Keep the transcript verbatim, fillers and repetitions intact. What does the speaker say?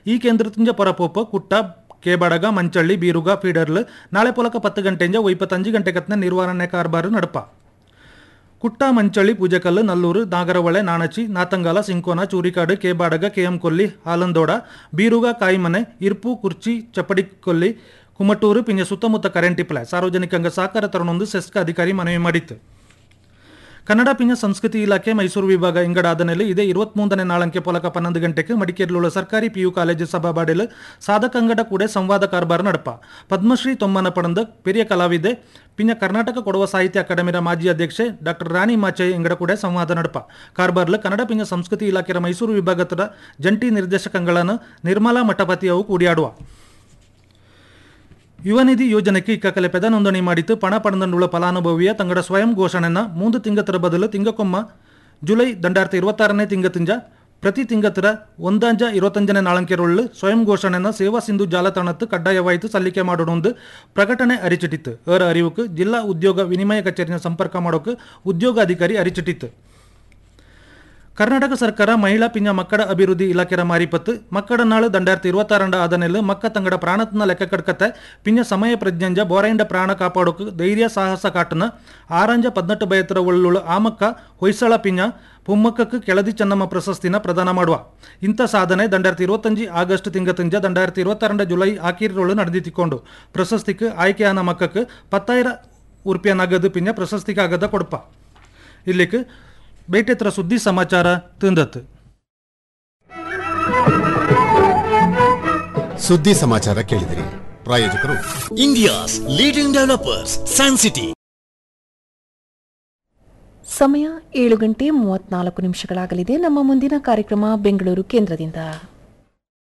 ಈ ಕೇಂದ್ರದಿಂದ ಪೊರಪೋಪ ಕುಟ್ಟ ಕೇಬಡಗ ಮಂಚಳ್ಳಿ ಬೀರುಗ ಫೀಡರ್ಲು ನಾಳೆ ಪೊಲಕ ಪತ್ತು ಗಂಟೆಯಿಂದ ಇಪ್ಪತ್ತಂಜು ಗಂಟೆ ಕತ್ನ ನಿರ್ವಹಣೆ ಕಾರ್ಬಾರು ನಡಪ ಕುಟ್ಟ ಮಂಚಳ್ಳಿ ಪೂಜೆಕಲ್ಲು ನಲ್ಲೂರು ನಾಗರಹೊಳೆ ನಾಣಚಿ ನಾತಂಗಾಲ ಸಿಂಕೋನ ಚೂರಿಕಾಡು ಕೇಬಾಡಗ ಕೆಎಂ ಕೊಲ್ಲಿ ಆಲಂದೋಡ ಬೀರುಗ ಕಾಯಿಮನೆ ಇರ್ಪು ಕುರ್ಚಿ ಚಪ್ಪಡಿಕೊಲ್ಲಿ ಕುಮಟೂರು ಪಿಂಜ ಸುತ್ತಮುತ್ತ ಕರೆಂಟಿಪ್ಲೆ ಸಾರ್ವಜನಿಕಂಗ ಸಹಕಾರ ತರನೊಂದು ಸೆಸ್ಕ ಅಧಿಕಾರಿ ಮನವಿ ಮಾಡಿತ್ತು. ಕನ್ನಡ ಪಿಂಜ ಸಂಸ್ಕೃತಿ ಇಲಾಖೆ ಮೈಸೂರು ವಿಭಾಗ ಇಂಗಡಾದನೆಲೆ ಇದೇ ಇರುವತ್ಮೂರನೇ ನಾಳಂಕೆ ಪೊಲಕ ಪನ್ನೊಂದು ಗಂಟೆಗೆ ಮಡಿಕೇರಿಯುಳ್ಳ ಸರ್ಕಾರಿ ಪಿಯು ಕಾಲೇಜು ಸಭಾಬಾಡಿಲು ಸಾಧಕಂಗಡ ಕೂಡ ಸಂವಾದ ಕಾರ್ಬಾರ ನಡಪ ಪದ್ಮಶ್ರೀ ತೊಮ್ಮನ ಪಡೆದ ಪೆರಿಯ ಕಲಾವಿದೆ ಪಿಂಜ ಕರ್ನಾಟಕ ಕೊಡವ ಸಾಹಿತ್ಯ ಅಕಾಡೆಮಿಯ ಮಾಜಿ ಅಧ್ಯಕ್ಷೆ ಡಾಕ್ಟರ್ ರಾಣಿ ಮಾಚೆ ಇಂಗಡ ಕೂಡ ಸಂವಾದ ನಡಪ ಕಾರ್ಬಾರ್ಲು ಕನ್ನಡ ಪಿಂಜ ಸಂಸ್ಕೃತಿ ಇಲಾಖೆಯ ಮೈಸೂರು ವಿಭಾಗದ ಜಂಟಿ ನಿರ್ದೇಶಕಗಳನ್ನು ನಿರ್ಮಲಾ ಮಠಪತಿ ಅವು ಕೂಡಿಯಾಡುವ ಯುವ ನಿಧಿ ಯೋಜನೆಗೆ ಇಕ್ಕಕಲೆ ಪೆದ ನೋಂದಣಿ ಮಾಡಿತ್ತು ಪಣ ಪಡೆದಂಡುಳ್ಳ ಫಲಾನುಭವಿಯ ತಂಗಡ ಸ್ವಯಂ ಘೋಷಣೆನ ಮೂಂದು ತಿಂಗತ್ತರ ಬದಲು ತಿಂಗಕೊಮ್ಮ ಜುಲೈ ದಂಡಾಯಿರത്തി ഇരുപത്താറನೇ ತಿಂಗತಿಂಜ ಪ್ರತಿ ತಿಂಗತ್ತರ ಒಂದಂಜ ಇರುವತ್ತಂಜನೇ ನಾಳಂಕೆರೊಳ್ಳು ಸ್ವಯಂ ಘೋಷಣೆನ ಸೇವಾ ಸಿಂಧು ಜಾಲತಾಣತ್ತು ಕಡ್ಡಾಯವಾಯಿತು ಸಲ್ಲಿಕೆ ಮಾಡೋಣೊಂದು ಪ್ರಕಟಣೆ ಅರಿಚಿಟ್ಟಿತ್ತು ಅವರ ಅರಿವುக்கு ಜಿಲ್ಲಾ ಉದ್ಯೋಗ ವಿನಿಮಯ ಕಚೇರಿನ ಸಂಪರ್ಕ ಮಾಡೋಕೆ ಉದ್ಯೋಗ ಅಧಿಕಾರಿ ಅರಿಚಿಟ್ಟಿತ್ತು. ಕರ್ನಾಟಕ ಸರ್ಕಾರ ಮಹಿಳಾ ಪಿಂಜ ಮಕ್ಕಳ ಅಭಿವೃದ್ಧಿ ಇಲಾಖೆಯ ಮಾರಿಪತ್ತು ಮಕ್ಕಳ ನಾಳು ದಂಡಾಯಿರത്തി ഇരുപത്താറ് ಆದನೆಲ್ಲ ಮಕ್ಕ ತಂಗಡ ಪ್ರಾಣತ್ನ ಲೆಕ್ಕ ಕಡ್ಕತ್ತೆ ಪಿಂಜ ಸಮಯ ಪ್ರಜ್ಞಂಜ ಬೋರೈಂಡ ಪ್ರಾಣ ಕಾಪಾಡೋಕೆ ಧೈರ್ಯ ಸಾಹಸ ಕಾಟನ ಆರಂಜ ಪದ್ನೆಟ್ಟು ಬಯತ್ತರ ಒಳ್ಳುಳು ಆಮಕ್ಕ ಹೊಯ್ಸಳ ಪಿಂಜ ಪುಮ್ಮಕ್ಕಕ್ಕೆ ಕೆಳದಿ ಚೆನ್ನಮ್ಮ ಪ್ರಶಸ್ತಿನ ಪ್ರದಾನ ಮಾಡುವ ಇಂಥ ಸಾಧನೆ ದಂಡಾಯಿರത്തി ഇരുപത്തഞ്ച് ಆಗಸ್ಟ್ ತಿಂಗತಿಂಜ ದಂಡಾಯಿರത്തി ഇരുപത്താറ് ಜುಲೈ ಆಕಿರೋಳು ನಡೆದಿತ್ತಿಕೊಂಡು ಪ್ರಶಸ್ತಿಗೆ ಆಯ್ಕೆಯಾದ ಮಕ್ಕಕ್ಕೆ ಪತ್ತಾಯಿರ ಉರುಪಿಯ ನಗದು ಪಿಂಜ ಪ್ರಶಸ್ತಿಗಾಗದ ಕೊಡಪ ಇಲ್ಲಿಕ್ಕೆ ಬೇಟೆತ್ರ ಸುದ್ದಿ ಸಮಾಚಾರ ತಿಂದತ್ತು ಸುದ್ದಿ ಸಮಾಚಾರ ಕೇಳಿದಿರಿ. ಪ್ರಾಯೋಜಕರು India's leading developers San city. ಸಮಯ ಏಳು ಗಂಟೆ ಮೂವತ್ನಾಲ್ಕು ನಿಮಿಷಗಳಾಗಲಿದೆ. ನಮ್ಮ ಮುಂದಿನ ಕಾರ್ಯಕ್ರಮ ಬೆಂಗಳೂರು ಕೇಂದ್ರದಿಂದ.